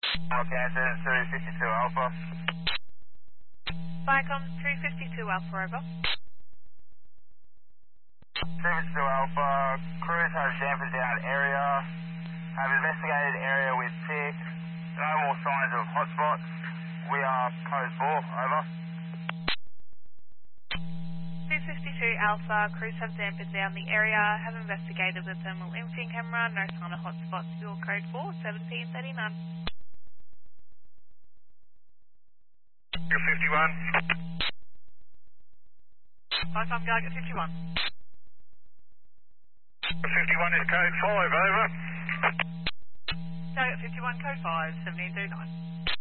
Okay, so 352 Alpha. Viacom 352 Alpha, over. 352 Alpha, cruise has dampened down area. Have investigated area with tick. No more signs of hotspots. We are code 4, over. 252 Alpha, crews have dampened down the area, have investigated the thermal imaging camera, no sign of hotspots, your code 4, 1739. You're 51. Viacom Target 51. 51 is code 5, over. Target 51, code 5, 1739.